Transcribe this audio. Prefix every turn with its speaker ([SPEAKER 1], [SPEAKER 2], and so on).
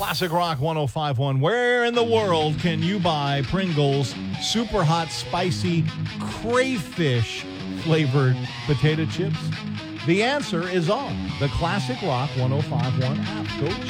[SPEAKER 1] Classic Rock 1051. Where in the world can you buy Pringles super hot, spicy, crayfish flavored potato chips? The answer is on the Classic Rock 1051 app. Go